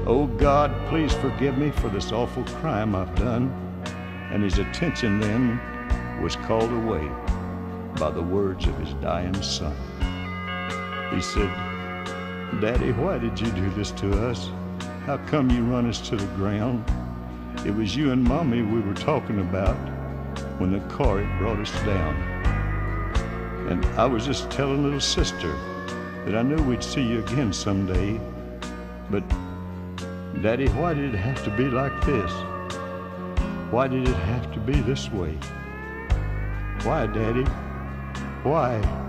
Oh God, please forgive me for this awful crime I've done. And his attention then was called away by the words of his dying son. He said, Daddy, why did you do this to us? How come you run us to the ground? It was you and Mommy we were talking about when the car had brought us down. And I was just telling little sister that I knew we'd see you again someday. But Daddy, why did it have to be like this? Why did it have to be this way? Why, Daddy? Why?